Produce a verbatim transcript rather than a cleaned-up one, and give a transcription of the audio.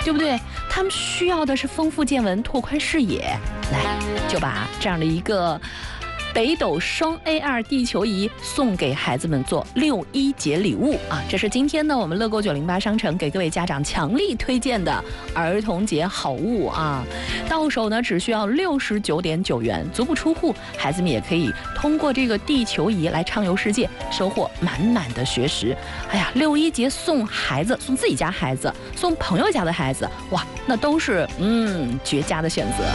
对不对？他们需要的是丰富见闻、拓宽视野，来就把这样的一个北斗双 A R 地球仪送给孩子们做六一节礼物啊！这是今天呢我们乐购九零八商城给各位家长强力推荐的儿童节好物啊！到手呢只需要六十九点九元，足不出户，孩子们也可以通过这个地球仪来畅游世界，收获满满的学识。哎呀，六一节送孩子，送自己家孩子，送朋友家的孩子，哇，那都是嗯绝佳的选择。